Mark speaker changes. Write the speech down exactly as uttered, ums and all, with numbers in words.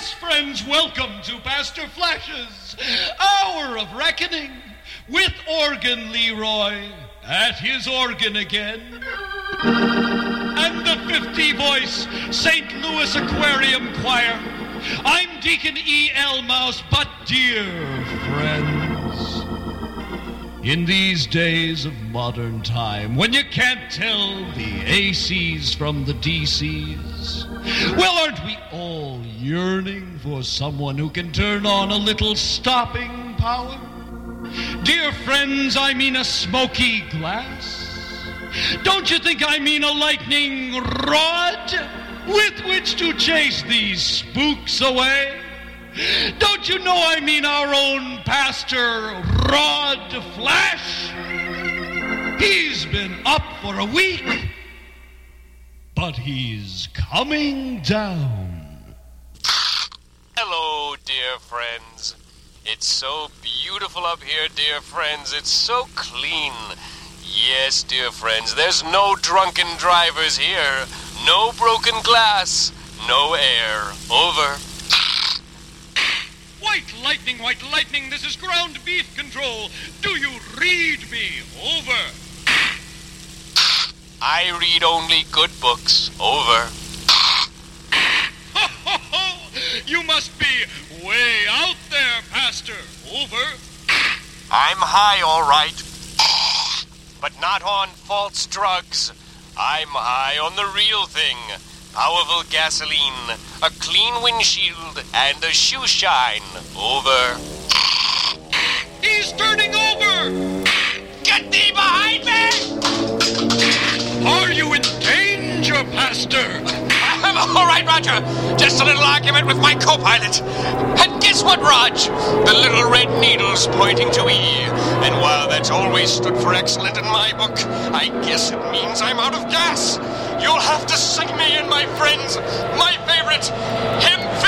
Speaker 1: Yes, friends, welcome to Pastor Flash's Hour of Reckoning with Organ Leroy at his organ again. And the fifty-voice Saint Louis Aquarium Choir. I'm Deacon E. L. Mouse, but dear friends, in these days of modern time, when you can't tell the A Cs from the D Cs, well, aren't we all yearning for someone who can turn on a little stopping power? Dear friends, I mean a smoky glass. Don't you think I mean a lightning rod with which to chase these spooks away? Don't you know I mean our own Pastor Rod Flash? He's been up for a week, but he's coming down.
Speaker 2: Hello, dear friends. It's so beautiful up here, dear friends. It's so clean. Yes, dear friends, there's no drunken drivers here. No broken glass. No air. Over.
Speaker 1: White lightning, white lightning, this is ground beef control. Do you read me? Over.
Speaker 2: I read only good books. Over.
Speaker 1: Ho, ho, ho! You must be way out there, Pastor. Over.
Speaker 2: I'm high, all right. But not on false drugs. I'm high on the real thing. Powerful gasoline, a clean windshield, and a shoe shine. Over.
Speaker 1: He's turning over!
Speaker 2: Get thee behind me!
Speaker 1: Are you in danger, Pastor?
Speaker 2: I'm all right, Roger. Just a little argument with my co-pilot. And guess what, Raj? The little red needle's pointing to E. And while that's always stood for excellent in my book, I guess it means I'm out of gas. You'll have to sing me in, my friends. My favorite, Hymn